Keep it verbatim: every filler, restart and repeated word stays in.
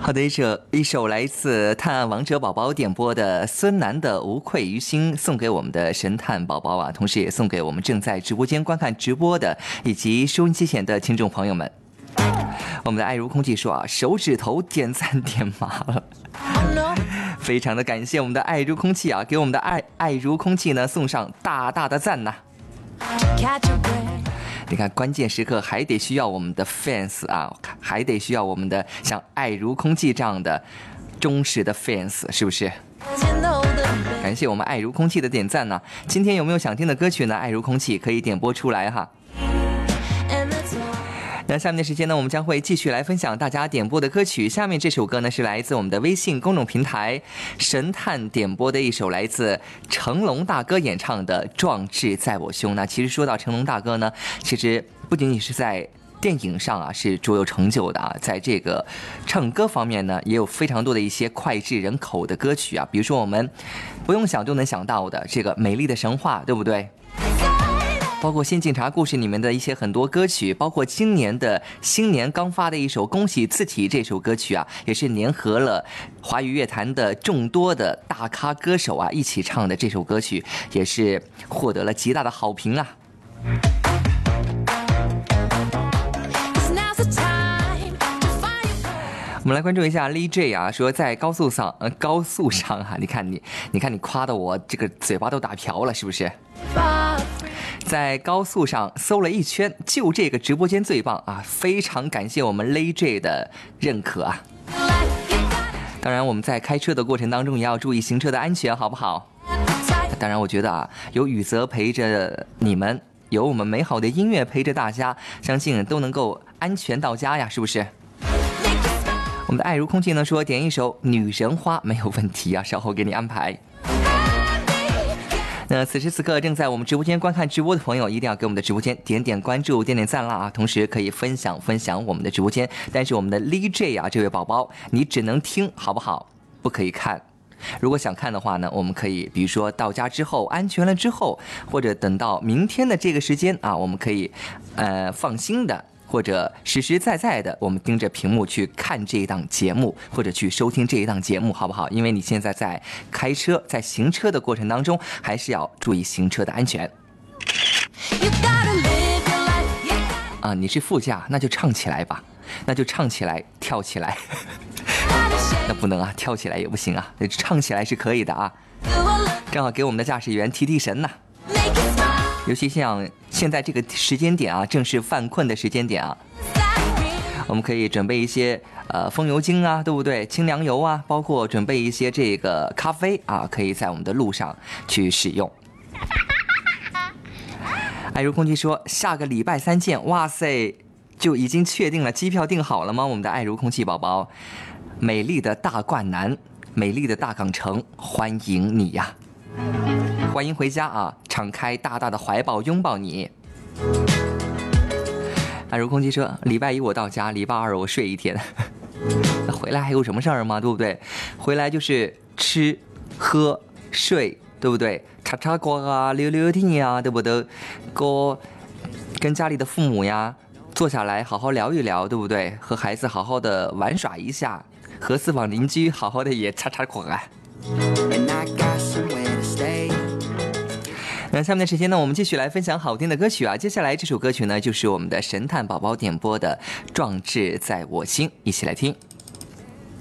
好的，一首一首来自探案王者宝宝点播的孙楠的《无愧于心》，送给我们的神探宝宝啊，同时也送给我们正在直播间观看直播的以及收音机前的听众朋友们。我们的爱如空气说啊，手指头点赞点麻了，非常的感谢我们的爱如空气啊，给我们的爱爱如空气呢送上大大的赞呐、啊。你看，关键时刻还得需要我们的 fans 啊，还得需要我们的像爱如空气这样的忠实的 fans， 是不是？感谢我们爱如空气的点赞呢。今天有没有想听的歌曲呢？爱如空气可以点播出来哈。那下面的时间呢，我们将会继续来分享大家点播的歌曲。下面这首歌呢，是来自我们的微信公众平台神探点播的一首来自成龙大哥演唱的《壮志在我胸》。那其实说到成龙大哥呢，其实不仅仅是在电影上啊是卓有成就的啊，在这个唱歌方面呢，也有非常多的一些脍炙人口的歌曲啊，比如说我们不用想就能想到的这个《美丽的神话》，对不对？包括《新警察故事》里面的一些很多歌曲，包括今年的新年刚发的一首《恭喜自己》这首歌曲啊，也是联合了华语乐坛的众多的大咖歌手啊一起唱的这首歌曲，也是获得了极大的好评啊。我们来关注一下 Lee J 啊，说在高速上，呃，高速上啊，你看你，你看你夸的我这个嘴巴都打瓢了，是不是？在高速上搜了一圈，就这个直播间最棒啊！非常感谢我们 Lee J 的认可啊！当然，我们在开车的过程当中也要注意行车的安全，好不好？当然，我觉得啊，有雨泽陪着你们，有我们美好的音乐陪着大家，相信都能够安全到家呀，是不是？我们的爱如空气呢说点一首《女神花》没有问题啊，稍后给你安排。那此时此刻正在我们直播间观看直播的朋友，一定要给我们的直播间点点关注、点点赞啦啊！同时可以分享分享我们的直播间。但是我们的 Lee J 啊，这位宝宝，你只能听好不好？不可以看。如果想看的话呢，我们可以比如说到家之后安全了之后，或者等到明天的这个时间啊，我们可以呃放心的。或者实实在在的我们盯着屏幕去看这一档节目，或者去收听这一档节目，好不好？因为你现在在开车，在行车的过程当中，还是要注意行车的安全啊！你是副驾，那就唱起来吧，那就唱起来，跳起来那不能啊，跳起来也不行啊，唱起来是可以的啊，正好给我们的驾驶员提提神呐、啊。尤其像现在这个时间点啊，正是犯困的时间点啊，我们可以准备一些呃风油精啊，对不对？清凉油啊，包括准备一些这个咖啡啊，可以在我们的路上去使用。爱如空气说下个礼拜三见，哇塞，就已经确定了，机票订好了吗？我们的爱如空气宝宝，美丽的大灌南，美丽的大港城，欢迎你呀！欢迎回家啊！敞开大大的怀抱拥抱你。爱如空气说礼拜一我到家，礼拜二我睡一天回来还有什么事儿吗？对不对？回来就是吃喝睡，对不对？叉叉瓜啊，溜溜天呀，对不对？跟跟家里的父母呀坐下来好好聊一聊，对不对？和孩子好好的玩耍一下，和四方邻居好好的也叉叉瓜啊。那下面的时间呢，我们继续来分享好听的歌曲啊。接下来这首歌曲呢，就是我们的神探宝宝点播的《壮志在我心》，一起来听。